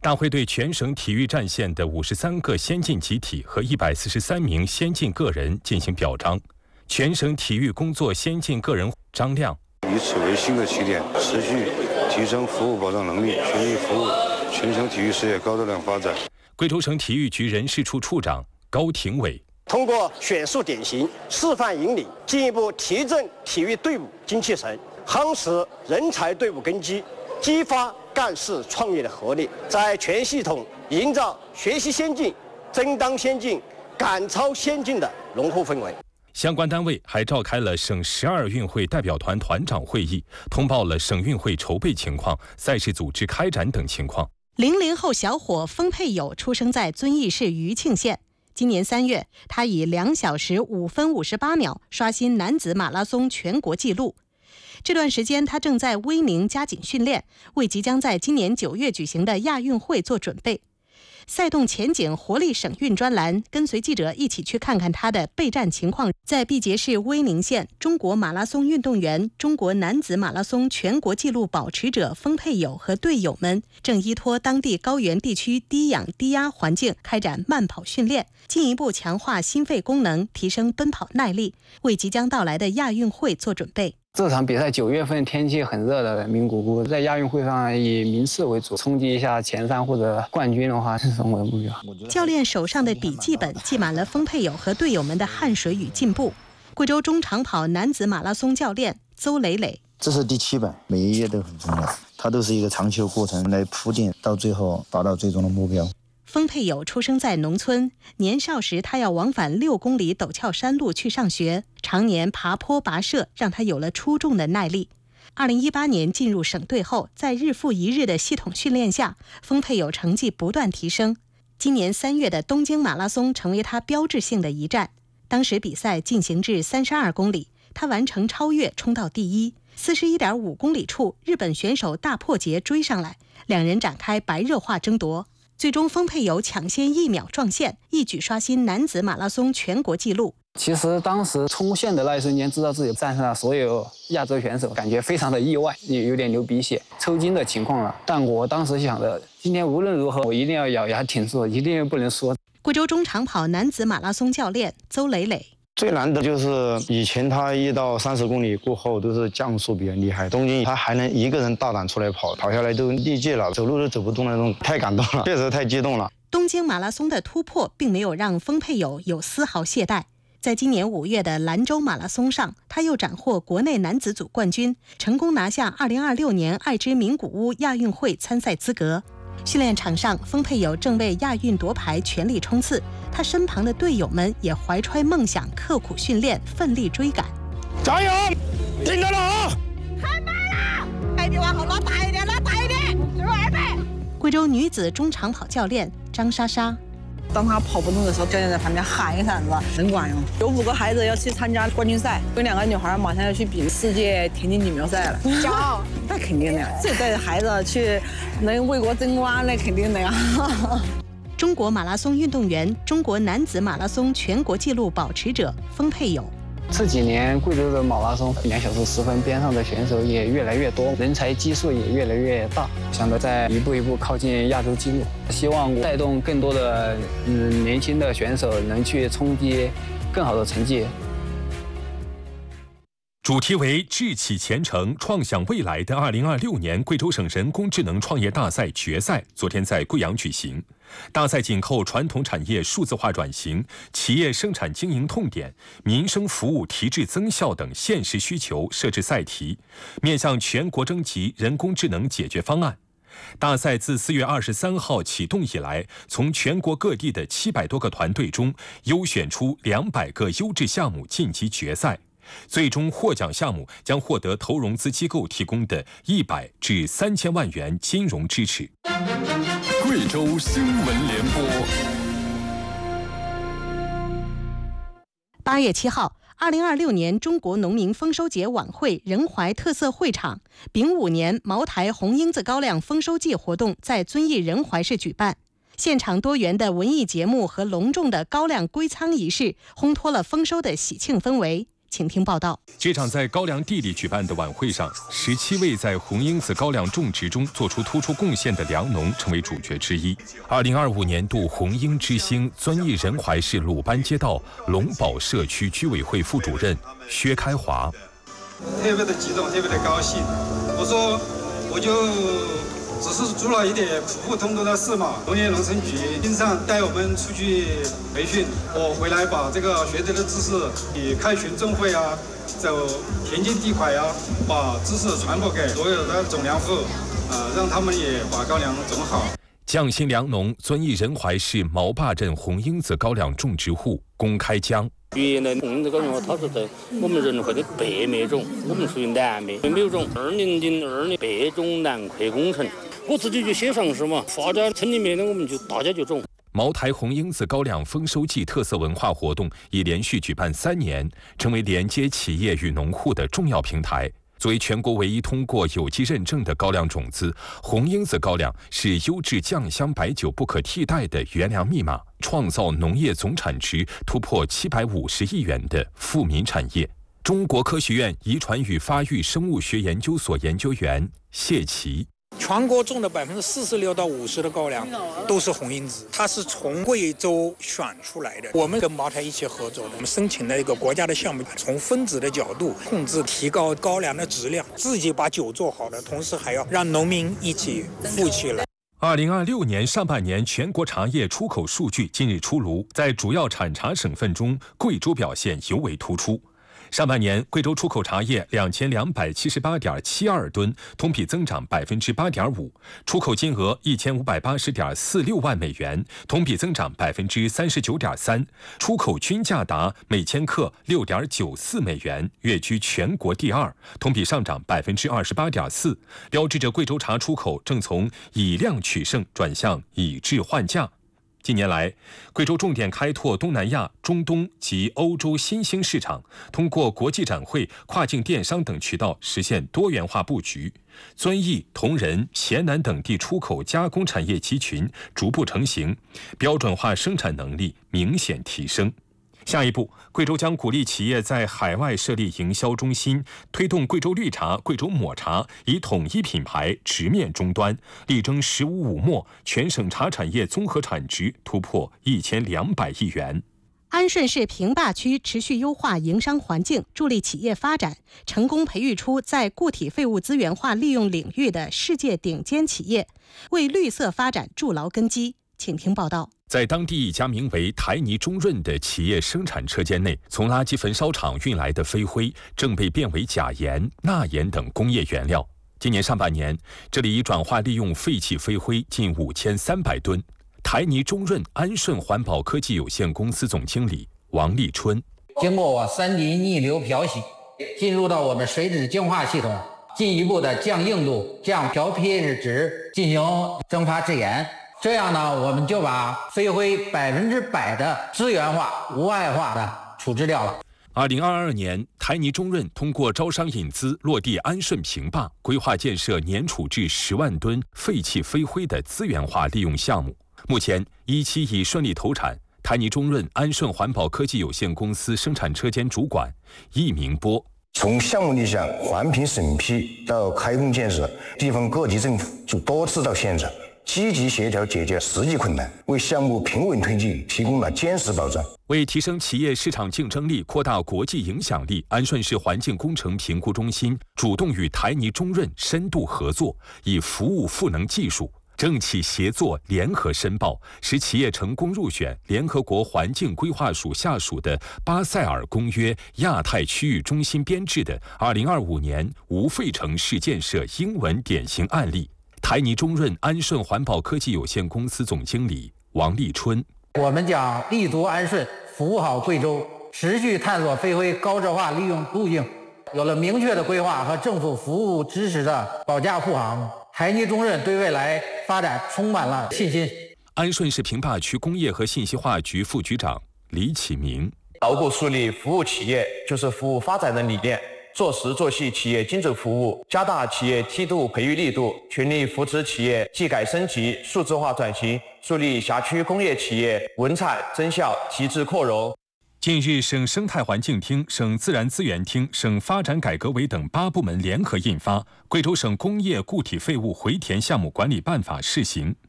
大会对全省体育战线的53个先进集体和143名先进个人进行表彰。全省体育工作先进个人张亮， 以此为新的起点，持续提升服务保障能力，全力服务全省体育事业高质量发展。 贵州省体育局人事处处长高廷伟， 通过选树典型、示范引领，进一步提振体育队伍精气神，夯实人才队伍根基，激发干事创业的活力，在全系统营造学习先进、争当先进、赶超先进的浓厚氛围。 相关单位还召开了省12运会代表团团长会议，通报了省运会筹备情况、赛事组织开展等情况。 00后小伙封佩友出生在遵义市余庆县。今年3月，他以2小时5分58秒刷新男子马拉松全国纪录。这段时间，他正在威宁加紧训练，为即将在今年9月举行的亚运会做准备。赛动前景活力省运专栏跟随记者一起去看看他的备战情况。在毕节市威宁县，中国马拉松运动员、中国男子马拉松全国纪录保持者封佩友和队友们正依托当地高原地区低氧低压环境开展慢跑训练，进一步强化心肺功能，提升奔跑耐力，为即将到来的亚运会做准备。 这场比赛9月份天气很热的名古屋，在亚运会上以名次为主，冲击一下前3或者冠军的话，是我的目标。 教练手上的笔记本记满了封佩友和队友们的汗水与进步。贵州中长跑男子马拉松教练邹磊磊， 这是第7本，每一页都很重要，它都是一个长期的过程来铺垫，到最后达到最终的目标。 封佩友出生在农村，年少时他要往返6公里陡峭山路去上学，常年爬坡跋涉，让他有了出众的耐力。2018年进入省队后，在日复一日的系统训练下，封佩友成绩不断提升。今年3月的东京马拉松成为他标志性的一战，当时比赛进行至32公里，他完成超越，冲到第一。41.5公里处，日本选手大破节追上来，两人展开白热化争夺。最终，封佩友抢先1秒撞线，一举刷新男子马拉松全国纪录。 其实当时冲线的那一瞬间，知道自己战胜了所有亚洲选手，感觉非常的意外，有点流鼻血、抽筋的情况了。但我当时想着，今天无论如何，我一定要咬牙挺住，一定不能输。 贵州中长跑男子马拉松教练邹磊磊。 最难的就是以前他1到30公里过后都是降速比较厉害，东京他还能一个人大胆出来跑下来都力竭了，走路都走不动那种，太感动了，确实太激动了。 东京马拉松的突破并没有让封佩友有丝毫懈怠，在今年5月的兰州马拉松上，他又斩获国内男子组冠军，成功拿下2026年爱知名古屋亚运会参赛资格。训练场上，封佩友正为亚运夺牌全力冲刺，他身旁的队友们也怀揣梦想，刻苦训练，奋力追赶。 加油！听到了啊！ 太慢了，快点往后拉大一点，拉大一点，最后2倍。 贵州女子中长跑教练张莎莎。 当他跑不动的时候，教练在旁边喊一嗓子，真管用。有5个孩子要去参加冠军赛，有2个女孩马上要去比世界田径锦标赛了，骄傲，那肯定的呀。这带着孩子去能为国争光，那肯定的呀。 中国马拉松运动员、中国男子马拉松全国纪录保持者封佩友。 这几年贵州的马拉松2小时10分边上的选手也越来越多，人才基数也越来越大，想着在一步一步靠近亚洲纪录，希望带动更多的年轻的选手能去冲击更好的成绩。 主题为智启前程，创想未来的2026年贵州省人工智能创业大赛决赛昨天在贵阳举行。大赛紧扣传统产业数字化转型、企业生产经营痛点、民生服务提质增效等现实需求设置赛题，面向全国征集人工智能解决方案。大赛自4月23号启动以来，从全国各地的700多个团队中优选出200个优质项目晋级决赛。最终获奖项目将获得投融资机构提供的100至3000万元金融支持。 贵州新闻联播。 8月7号，2026年中国农民丰收节晚会仁怀特色会场丙午年茅台红缨子高粱丰收季活动在遵义仁怀市举办。现场多元的文艺节目和隆重的高粱归仓仪式，烘托了丰收的喜庆氛围。 请听报道。 这场在高粱地里举办的晚会上，17位在红缨子高粱种植中做出突出贡献的粮农成为主角之一。2025年度红缨之星遵义仁怀市鲁班街道龙宝社区居委会副主任薛开华， 特别的激动，特别的高兴。我就只是做了一点普普通通的事嘛。农业农村局经常带我们出去培训，我回来把这个学得的知识，以开群众会啊，走田间地块啊，把知识传播给所有的种粮户，让他们也把高粱种好。 匠心粮农遵义仁怀市毛坝镇红缨子高粱种植户龚开江。 原来红缨子高粱它是在我们仁怀的北面种，我们属于南面，没有种。2002年北种南扩工程，我自己就先上市嘛，发展村里面的我们就大家就种。 茅台红缨子高粱丰收季特色文化活动已连续举办3年，成为连接企业与农户的重要平台。作为全国唯一通过有机认证的高粱种子，红缨子高粱是优质酱香白酒不可替代的原粮密码，创造农业总产值突破750亿元的富民产业。中国科学院遗传与发育生物学研究所研究员谢奇。 全国种的46%到50%的高粱都是红缨子，它是从贵州选出来的。我们跟茅台一起合作的，我们申请了一个国家的项目，从分子的角度控制、提高高粱的质量，自己把酒做好了，同时还要让农民一起富起来。 2026年上半年全国茶叶出口数据近日出炉，在主要产茶省份中，贵州表现尤为突出。上半年，贵州出口茶叶2278.72吨，同比增长8.5%，出口金额1580.46万美元，同比增长39.3%，出口均价达每千克6.94美元，跃居全国第2，同比上涨28.4%，标志着贵州茶出口正从以量取胜转向以质换价。近年来，贵州重点开拓东南亚、中东及欧洲新兴市场，通过国际展会、跨境电商等渠道实现多元化布局。遵义、铜仁、黔南等地出口加工产业集群逐步成型，标准化生产能力明显提升。下一步，贵州将鼓励企业在海外设立营销中心，推动贵州绿茶、贵州抹茶以统一品牌直面终端，力争“15五没”，全省茶产业综合产值突破1200亿元。 安顺市平坝区持续优化营商环境，助力企业发展，成功培育出在固体废物资源化利用领域的世界顶尖企业，为绿色发展筑牢根基。请听报道。 在当地一家名为台泥中润的企业生产车间内，从垃圾焚烧厂运来的飞灰正被变为钾盐、钠盐等工业原料。今年上半年，这里已转化利用废弃飞灰近5300吨。台泥中润安顺环保科技有限公司总经理王立春： 经过我3D 逆流漂洗，进入到我们水质净化系统，进一步的降硬度、降漂 pH 值，进行蒸发制盐。这样呢，我们就把飞灰100%的资源化、无害化的处置掉了。 2022年，台泥中润通过招商引资落地安顺平坝，规划建设年处置10万吨废弃飞灰的资源化利用项目。目前1期已顺利投产。台泥中润安顺环保科技有限公司生产车间主管易明波： 从项目立项、环评审批到开工建设，地方各级政府就多次到现场，积极协调解决实际困难，为项目平稳推进提供了坚实保障。 为提升企业市场竞争力、扩大国际影响力，安顺市环境工程评估中心主动与台泥中润深度合作，以服务赋能技术、政企协作联合申报，使企业成功入选联合国环境规划署下属的巴塞尔公约亚太区域中心编制的2025年无废城市建设英文典型案例。台泥中润安顺环保科技有限公司总经理王立春： 我们将立足安顺，服务好贵州，持续探索飞灰高质化利用路径。有了明确的规划和政府服务支持的保驾护航，台泥中润对未来发展充满了信心。 安顺市平坝区工业和信息化局副局长李启明： 牢固树立服务企业就是服务发展的理念，做实做细企业精准服务，加大企业梯度培育力度，全力扶持企业技改升级、数字化转型，树立辖区工业企业稳产增效、提质扩容。 近日，省生态环境厅、省自然资源厅、省发展改革委等8部门联合印发《贵州省工业固体废物回填项目管理办法（试行）》，